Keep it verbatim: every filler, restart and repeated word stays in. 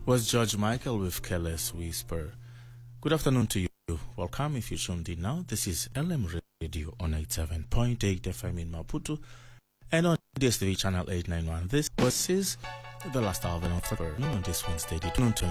Was George Michael with Careless Whisper. Good afternoon to you. Welcome if you tuned in now. This is L M Radio on eighty-seven point eight F M in Maputo and on D S T V channel eight ninety-one. This was is the last album of the on this Wednesday, the